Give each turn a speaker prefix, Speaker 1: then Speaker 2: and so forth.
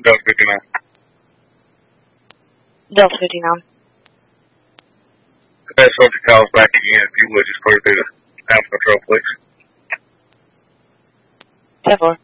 Speaker 1: Delta 59.
Speaker 2: Delta 59.
Speaker 1: If that subject calls back again, if you would just clear through the animal control, please.
Speaker 2: 10-4.